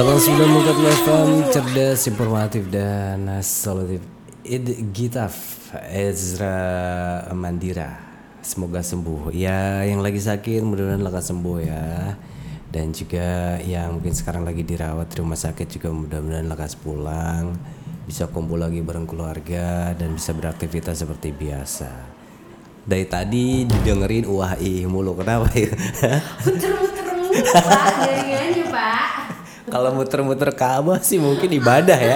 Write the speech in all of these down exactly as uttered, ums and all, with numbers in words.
Sudah Mukat F M, cerdas, informatif, dan solutif. Id Gitaf Ezra Mandira, semoga sembuh. Ya, yang lagi sakit mudah-mudahan lekas sembuh ya. Dan juga yang mungkin sekarang lagi dirawat di rumah sakit juga mudah-mudahan lekas pulang, bisa kumpul lagi bareng keluarga dan bisa beraktivitas seperti biasa. Dari tadi didengerin wah ih mulu, kenapa ya? Muter-muter mulu Pak, jaringannya Pak. Kalau muter-muter Ka'bah sih mungkin ibadah ya.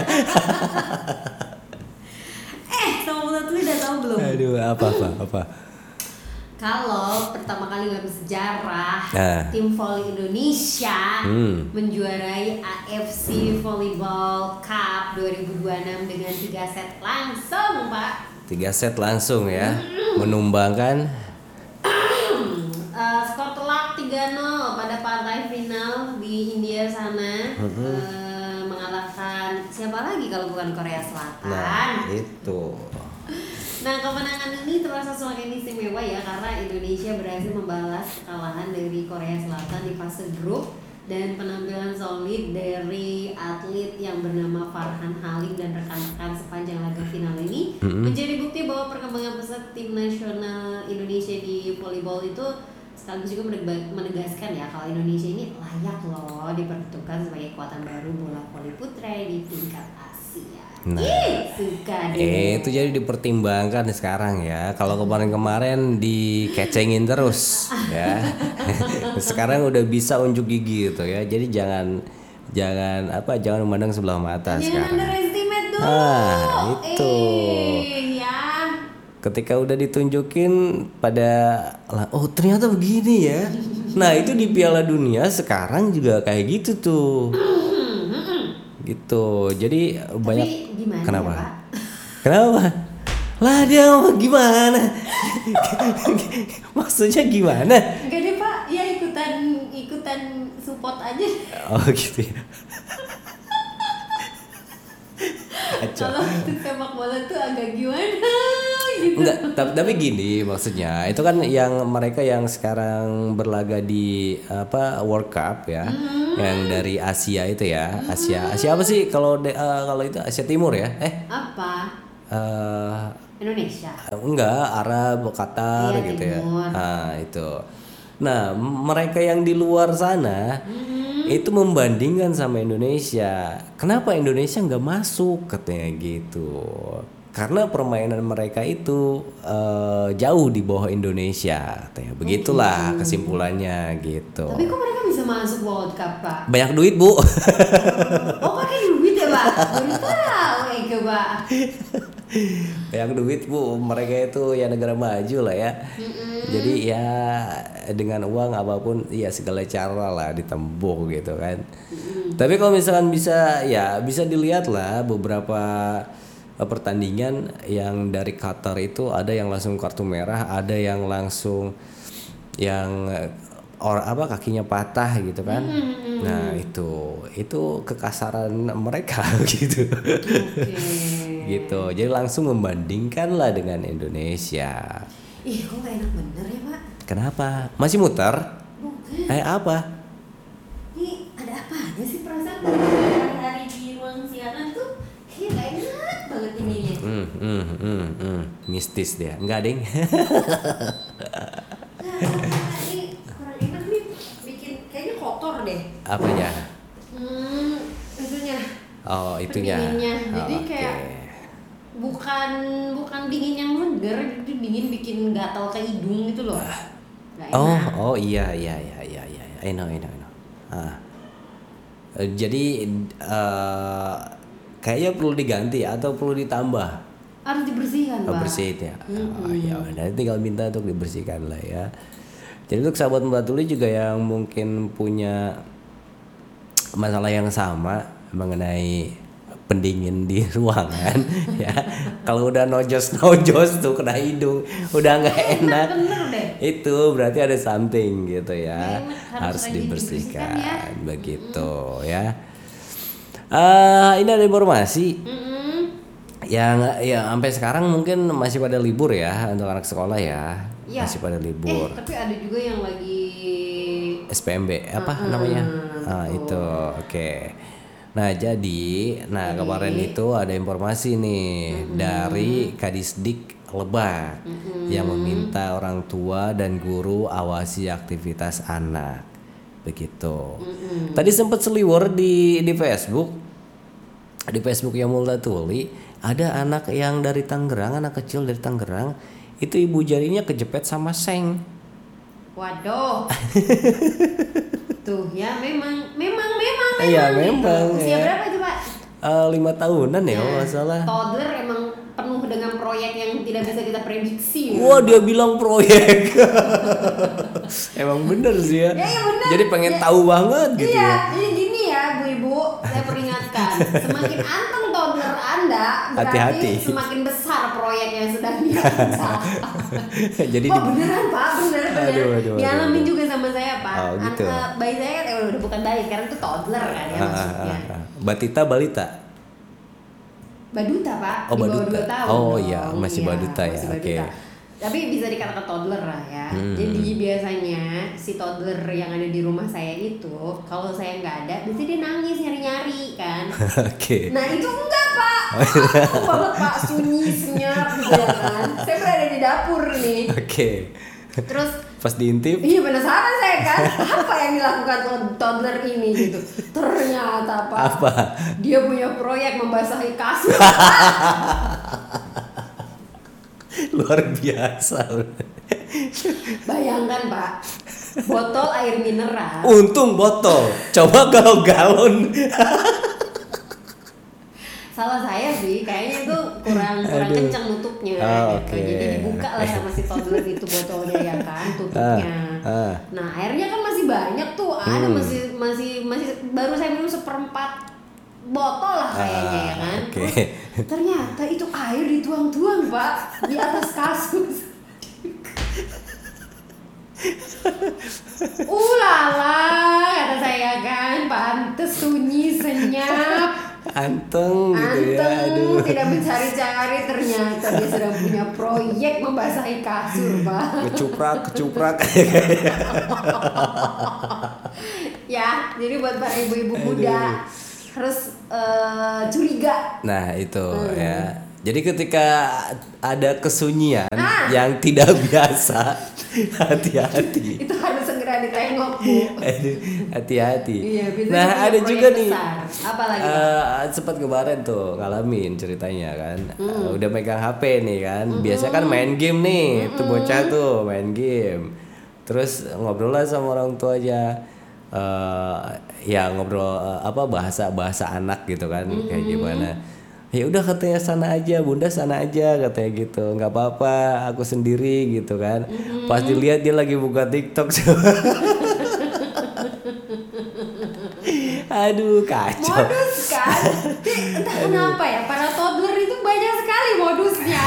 Eh, sama Mulat lu udah tahu belum? Aduh, apa apa apa. Kalau pertama kali dalam sejarah Nah. tim voli Indonesia Hmm. menjuarai A F C Volleyball Cup dua ribu dua puluh enam dengan tiga set langsung, Pak. Tiga set langsung ya, menumbangkan Uh, skor telak tiga nol pada partai final di India sana. Uh, mengalahkan siapa lagi kalau bukan Korea Selatan. nah itu. Nah, kemenangan ini terasa semakin istimewa ya karena Indonesia berhasil membalas kekalahan dari Korea Selatan di fase grup, dan penampilan solid dari atlet yang bernama Farhan Halim dan rekan-rekan sepanjang laga final ini Mm-hmm. menjadi bukti bahwa perkembangan pesat tim nasional Indonesia di volleyball itu sekaligus juga menegaskan ya kalau Indonesia ini layak loh diperhitungkan sebagai kekuatan baru bola voli putra di tingkat Asia. Nah, Ih, suka deh. Eh, itu jadi dipertimbangkan sekarang ya. Kalau kemarin-kemarin dikecengin terus ya. Sekarang udah bisa unjuk gigi gitu ya. Jadi jangan jangan apa jangan memandang sebelah mata Jangan sekarang. underestimate dulu. Ah, itu. Eh, ya. Ketika udah ditunjukin pada lah, oh ternyata begini ya. Nah itu di Piala Dunia sekarang juga kayak gitu tuh. Gitu. Jadi banyak. gimana Kenapa? ya, Pak? Kenapa? Lah dia mau gimana? Maksudnya gimana? Enggak deh Pak, ya ikutan ikutan support aja. Oh gitu ya. Kacau. Kalau untuk sepak bola tuh agak gimana gitu. Enggak, tapi, tapi gini maksudnya itu kan yang mereka yang sekarang berlaga di apa World Cup ya, Hmm. yang dari Asia itu ya, Asia Asia apa sih kalau de- eh, kalau itu Asia Timur ya? Eh, Apa? eh, Indonesia. enggak, Arab, Qatar Iya, gitu ya. Timur. Nah itu. Nah m- mereka yang di luar sana itu membandingkan sama Indonesia. Kenapa Indonesia nggak masuk katanya gitu? Karena permainan mereka itu eh, jauh di bawah Indonesia, katanya. Begitulah kesimpulannya gitu. Tapi kok mereka bisa masuk World Cup, Pak? Banyak duit bu. Oh, pakai duit ya, Pak? Baru tahu itu, Pak. Banyak duit bu. Mereka itu ya negara maju lah ya. Jadi ya dengan uang apapun ya segala cara lah ditembung gitu kan. Tapi kalau misalkan bisa ya bisa dilihat lah beberapa eh, pertandingan yang dari Qatar itu ada yang langsung kartu merah, ada yang langsung yang eh, or apa kakinya patah gitu kan. Nah, itu itu kekasaran mereka gitu. Oke. Gitu. Jadi langsung membandingkan lah dengan Indonesia. Ih, kok gak enak bener ya, Pak? Kenapa? Masih muter? Bukan. Eh apa? Ini ada apa aja sih perasaan hari-hari di ruang siaran tuh kayak gak enak banget ininya. Hmm, hmm, hmm, hmm. Mistis dia. Enggak, Ding. Nah, ini kurang enak nih, bikin kayaknya kotor deh. Apanya? Hmm, itunya. Oh, itunya. Pendinginnya. Oh, Jadi oke. kayak bukan bukan dingin yang seger, jadi dingin bikin gatal ke hidung gitu loh. Gak enak. Oh, oh iya iya iya iya iya. I know, I know, I know. Ah. Eh, Jadi eh kayaknya perlu diganti atau perlu ditambah? Harus dibersihkan, Oh, Pak. bersihin ya. Oh, ya udah tinggal minta untuk dibersihkan lah ya. Jadi untuk sahabat Mbak Tuli juga yang mungkin punya masalah yang sama mengenai pendingin di ruangan ya. Kalau udah nojos-nojos tuh kena hidung, udah nggak enak. Bener deh. Itu berarti ada something gitu ya. Nggak enak, harus Harus rajin dibersihkan dibersihkan begitu ya. Eh ini ada informasi Mm-mm. yang ya sampai sekarang mungkin masih pada libur ya untuk anak sekolah ya. Iya. Masih pada libur. Eh, tapi ada juga yang lagi S P M B apa namanya? Ah itu oke. Nah jadi, nah Jadi. kemarin itu ada informasi nih dari Kadisdik Lebak yang meminta orang tua dan guru awasi aktivitas anak, begitu. Tadi sempat seliwer di di Facebook, di Facebook yang Multatuli, ada anak yang dari Tangerang, anak kecil dari Tangerang, itu ibu jarinya kejepit sama seng. Waduh. Tuh ya memang memang memang memang. Iya, gitu. memang, Usia ya. berapa itu Pak? Eh, lima tahunan ya kalau nggak salah. Toddler emang penuh dengan proyek yang tidak bisa kita prediksi. Wah dia bilang proyek. Emang bener sih ya. Ya, ya bener. Jadi pengen Ya. tahu banget gitu Iya, ya. jadi gini ya Bu Ibu, saya peringatkan, semakin anteng toddler Anda, berarti Hati-hati. semakin besar proyek yang sedang dikerjakan. Jadi Oh di- beneran Pak, bener bener. Aduh, aduh, Dialamin aduh. juga sama saya Pak. Oh, gitu. Anak bayi saya kan eh, udah bukan bayi, karena itu toddler kan ya Ah, ah, maksudnya. ah, ah. Batita balita. Baduta Pak, Oh, di bawah baduta. dua tahun. Oh, dong. iya, masih baduta ya, masih oke. baduta. Tapi bisa dikatakan toddler lah ya. Hmm. Jadi biasanya si toddler yang ada di rumah saya itu, kalau saya nggak ada, biasanya dia nangis nyari-nyari kan. Oke. Nah itu enggak Pak, aku banget Pak, sunyi senyap gitu ya kan. Saya berada di dapur nih. Oke. Terus Pas diintip. iya penasaran saya kan, apa yang dilakukan tod- toddler ini gitu. Ternyata Pak, Apa? dia punya proyek membasahi kasur. Luar biasa. Bayangkan Pak, botol air mineral. Untung botol. Coba kalau galon. Salah saya sih, kayaknya itu kurang kurang Aduh. kencang nutupnya. Oh, gitu. oke. Jadi dibuka lah sama si toddler itu botolnya ya kan, tutupnya. Ah, ah. Nah airnya kan masih banyak tuh, ada Hmm. masih masih masih baru saya minum seperempat botol lah kayaknya ya kan. Ah, oke. Terus ternyata itu air dituang-tuang Pak di atas kasur. Ulala kata saya kan, pantes sunyi senyap. Anteng gitu ya. Anteng, Aduh. tidak mencari-cari, ternyata dia sedang punya proyek membasahi kasur Pak. Kecuprak, kecuprak. Ya, jadi buat para ibu-ibu muda harus eh, curiga. Nah itu Hmm. ya. Jadi ketika ada kesunyian Ah. yang tidak biasa, hati-hati. Itu harus segera ditengok Bu. Aduh, hati-hati. Iya, biasanya Nah punya ada proyek juga nih. besar. Apa lagi, Pak? eh, sempat kemarin tuh ngalamin ceritanya kan. Eh, udah megang H P nih kan. Biasa kan main game nih. Tuh bocah tuh main game. Terus ngobrol lah sama orang tuanya. eh ya ngobrol eh, apa bahasa bahasa anak gitu kan, kayak gimana. Ya udah katanya sana aja bunda, sana aja katanya gitu, nggak apa-apa aku sendiri gitu kan. Pas dilihat dia lagi buka TikTok. Aduh kacau. Modus kan? Tapi entah kenapa ya, para toddler itu banyak sekali modusnya.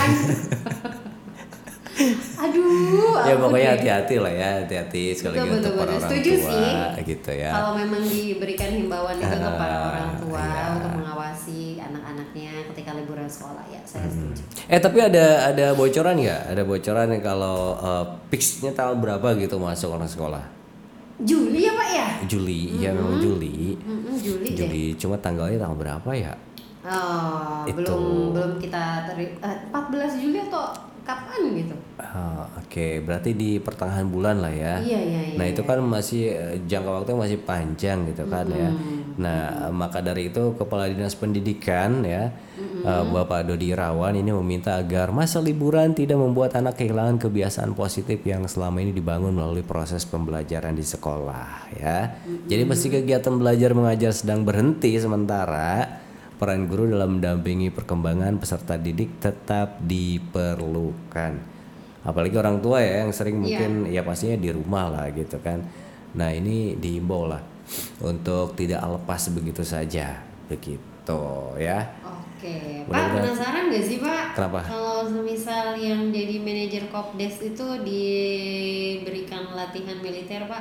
Aduh, Ya ampun pokoknya deh. hati-hati lah ya, hati-hati sekali lagi Betul, untuk betul, para betul. orang Setuju tua sih. gitu ya. Kalau memang diberikan himbauan itu kepada Ah, orang tua iya. untuk mengawasi anak-anaknya ketika liburan sekolah ya, saya setuju. Eh tapi ada ada bocoran nggak? Ada bocoran nih kalau uh, fixnya tanggal berapa gitu masuk orang sekolah? Juli ya Pak ya? Juli, ya memang Juli. Mm-mm, Juli, deh. Juli, cuma tanggalnya tanggal berapa ya? Oh, Itu. belum belum kita teri eh, empat belas Juli atau kapan gitu? Ah, Oke, berarti di pertengahan bulan lah ya. Iya, iya, iya. Nah itu kan masih eh, jangka waktunya masih panjang gitu kan ya. Nah maka dari itu Kepala Dinas Pendidikan ya eh, Bapak Dodi Irawan ini meminta agar masa liburan tidak membuat anak kehilangan kebiasaan positif yang selama ini dibangun melalui proses pembelajaran di sekolah ya. Jadi meski kegiatan belajar mengajar sedang berhenti sementara, peran guru dalam mendampingi perkembangan peserta didik tetap diperlukan. Apalagi orang tua ya yang sering mungkin ya pastinya di rumah lah gitu kan. Nah ini diimbau lah untuk tidak lepas begitu saja begitu ya. Oke, Pak Mudah-mudahan- penasaran gak sih Pak? Kenapa? Kalau misal yang jadi manajer Kopdes itu diberikan latihan militer Pak?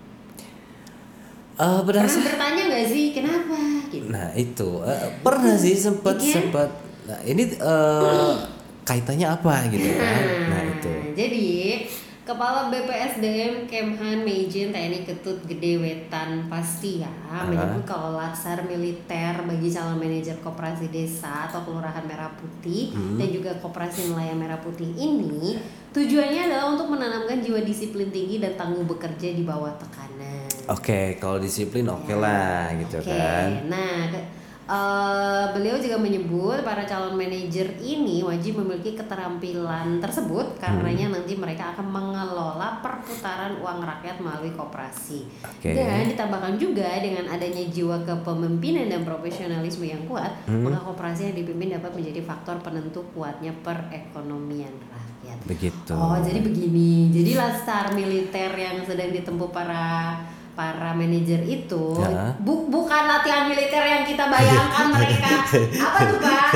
Eh Pernah berasa. bertanya gak sih kenapa? Gitu. Nah itu eh, pernah sih sempat Iya. sempat. Nah ini eh, kaitannya apa gitu kan? Nah itu. Jadi Kepala B P S D M Kemhan Meijen T N I Ketut Gede Wetan Pastia uh-huh. menyebut kalau latsar militer bagi calon manajer koperasi desa atau kelurahan Merah Putih hmm. dan juga koperasi nelayan Merah Putih ini tujuannya adalah untuk menanamkan jiwa disiplin tinggi dan tangguh bekerja di bawah tekanan. Oke, okay, kalau disiplin oke okay ya. lah gitu okay. kan. Nah, Uh, beliau juga menyebut para calon manajer ini wajib memiliki keterampilan tersebut karenanya hmm. nanti mereka akan mengelola perputaran uang rakyat melalui koperasi. Okay. Dan ditambahkan juga dengan adanya jiwa kepemimpinan dan profesionalisme yang kuat, hmm. maka koperasi yang dipimpin dapat menjadi faktor penentu kuatnya perekonomian rakyat. Begitu. Oh, jadi begini. Jadi latsar militer yang sedang ditempuh para para manajer itu ya. bu, bukan latihan militer yang kita bayangkan mereka apa tuh Pak?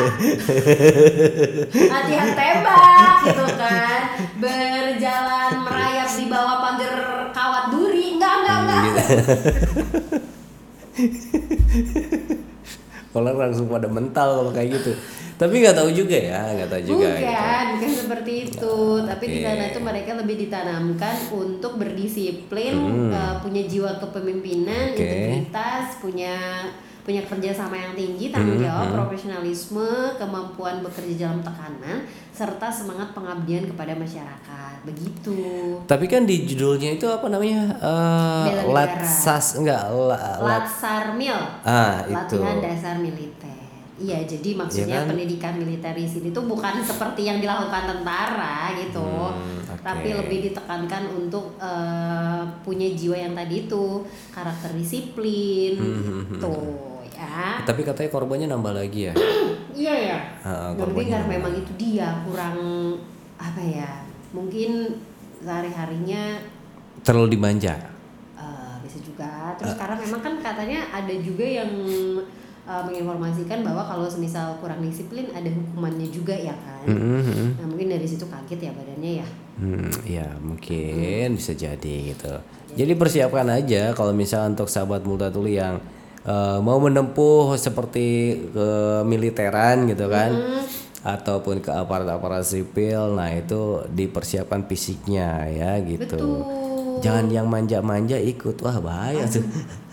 Latihan tembak gitu kan, berjalan merayap di bawah pagar kawat duri, enggak enggak enggak. Orang langsung pada mental kalau kayak gitu. Tapi nggak tahu juga ya, nggak tahu juga. Bukan, gitu. bukan seperti itu. Okay. Tapi di sana itu mereka lebih ditanamkan untuk berdisiplin, hmm. uh, punya jiwa kepemimpinan, okay. integritas, punya punya kerjasama yang tinggi, tanggung jawab, hmm. profesionalisme, kemampuan bekerja dalam tekanan, serta semangat pengabdian kepada masyarakat. Begitu. Tapi kan di judulnya itu apa namanya? Uh, Latsas enggak? La, Latsar Mil. Ah, latihan itu. Latihan dasar militer. Iya, jadi maksudnya ya kan? Pendidikan militer di sini tuh bukan seperti yang dilakukan tentara gitu, hmm, okay. tapi lebih ditekankan untuk uh, punya jiwa yang tadi itu, karakter disiplin, hmm, gitu hmm. ya. Tapi katanya korbannya nambah lagi ya? Iya ya. Uh, Mungkin karena memang itu dia kurang apa ya? Mungkin sehari-harinya terlalu dimanja. Uh, bisa juga. Terus uh. karena memang kan katanya ada juga yang Uh, menginformasikan bahwa kalau semisal kurang disiplin ada hukumannya juga ya kan. Mm-hmm. Nah mungkin dari situ kaget ya badannya ya. Hmm, ya mungkin hmm. bisa jadi gitu. Jadi, jadi persiapkan aja kalau misalnya untuk sahabat Multatuli yang uh, mau menempuh seperti ke militeran gitu kan, mm-hmm. ataupun ke aparat-aparat sipil, nah itu dipersiapkan fisiknya ya gitu. Betul. Jangan yang manja-manja ikut, wah bahaya tuh.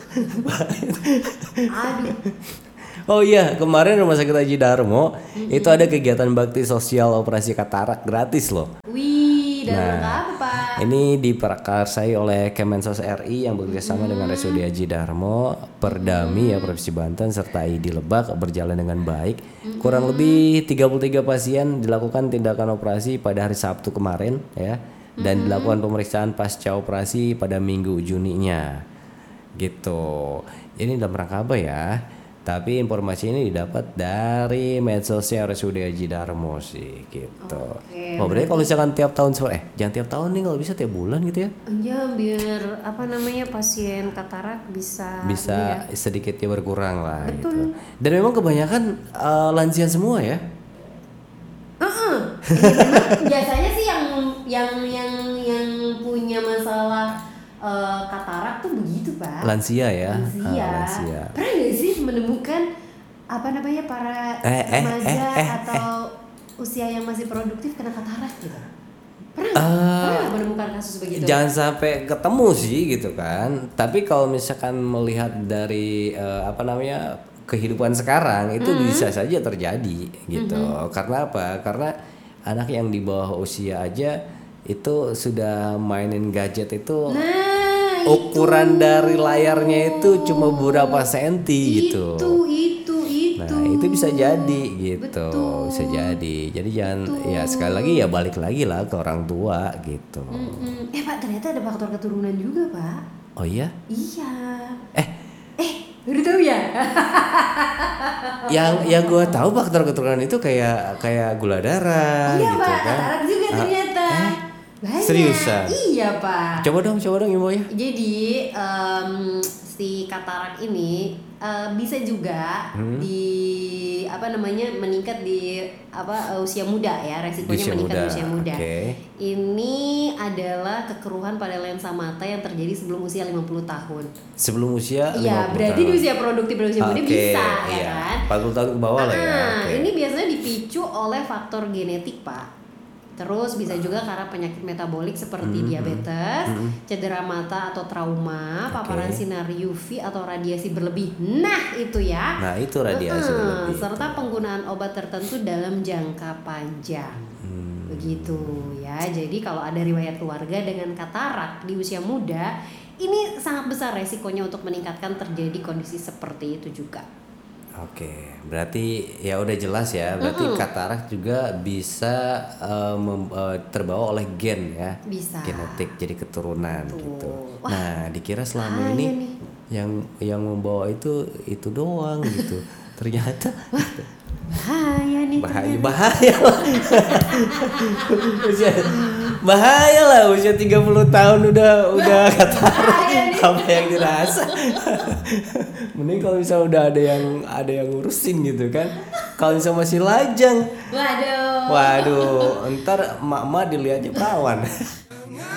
Aduh. Oh iya, kemarin Rumah Sakit Haji Darmo mm-hmm. itu ada kegiatan bakti sosial operasi katarak gratis loh. Wih, dan nah, apa Pak? Ini diprakarsai oleh Kemensos R I yang bekerjasama mm-hmm. dengan R S U D Haji Darmo, Perdami mm-hmm. ya Provinsi Banten serta I D Lebak berjalan dengan baik. Mm-hmm. Kurang lebih tiga puluh tiga pasien dilakukan tindakan operasi pada hari Sabtu kemarin ya, dan mm-hmm. dilakukan pemeriksaan pasca operasi pada Minggu Juninya. Gitu. Ini dalam rangka apa ya? Tapi informasi ini didapat dari medsosnya R S U D Haji Darmo sih gitu. Okay, oh berarti kalau misalkan tiap tahun eh jangan tiap tahun nih, kalau bisa tiap bulan gitu ya? Iya, biar apa namanya pasien katarak bisa bisa ya. sedikitnya berkurang lah. Betul. Gitu. Dan memang kebanyakan uh, lansia semua ya? Uh-uh. Biasanya sih yang yang yang yang punya masalah Uh, katarak tuh begitu Pak. Lansia ya. Lansia. Ah, lansia. Pernah nggak sih menemukan apa namanya para eh, eh, remaja eh, eh, atau eh. usia yang masih produktif kena katarak gitu? Pernah? Uh, pernah nggak menemukan kasus begitu? Jangan sampai ketemu sih gitu kan. Tapi kalau misalkan melihat dari uh, apa namanya kehidupan sekarang itu mm-hmm. bisa saja terjadi gitu. Mm-hmm. Karena apa? Karena anak yang di bawah usia aja itu sudah mainin gadget itu, nah, ukuran itu. Dari layarnya itu cuma beberapa senti gitu. Itu itu itu. Nah itu bisa jadi gitu, betul. Bisa jadi. Jadi jangan betul. Ya sekali lagi ya balik lagi lah ke orang tua gitu. Mm-mm. Eh Pak, ternyata ada faktor keturunan juga Pak. Oh iya? Iya. Eh eh udah tahu ya? yang yang gue tahu faktor keturunan itu kayak kayak gula darah. Oh iya gitu, Pak, kan? katarak juga ternyata. Eh? Banyak. Seriusan? Iya Pak. Coba dong, coba dong infonya. Jadi um, si katarak ini uh, bisa juga hmm. di apa namanya meningkat di apa uh, usia muda ya, resikonya usia meningkat muda. Di usia muda. Okay. Ini adalah kekeruhan pada lensa mata yang terjadi sebelum usia lima puluh tahun. Sebelum usia? Iya, berarti tahun. Di usia produktif pada usia muda okay. bisa ya iya. kan? empat puluh tahun ke bawah lah ya. Nah, okay. ini biasanya dipicu oleh faktor genetik Pak. Terus bisa juga karena penyakit metabolik seperti Hmm, diabetes, hmm. cedera mata atau trauma, paparan Oke. sinar U V atau radiasi berlebih. Nah, itu ya. Nah itu radiasi Heeh, berlebih. serta penggunaan obat tertentu dalam jangka panjang. Hmm. Begitu ya. Jadi kalau ada riwayat keluarga dengan katarak di usia muda, ini sangat besar resikonya untuk meningkatkan terjadi kondisi seperti itu juga. Oke, berarti ya udah jelas ya. Berarti Mm-mm. katarak juga bisa eh, mem- eh, terbawa oleh gen ya, Bisa. genetik, jadi keturunan Tuh. gitu. Wah, Nah, dikira selama bahaya ini nih. yang yang membawa itu itu doang gitu. Ternyata Bahaya nih. bahaya ternyata. bahaya lah. usia bahaya lah usia tiga puluh tahun udah udah katarak. Bahaya nih. Apa yang dirasa? Mending kalau misalnya udah ada yang ada yang ngurusin gitu kan. Kalau misalnya masih lajang, Waduh. waduh, ntar emak-emak dilihatnya perawan.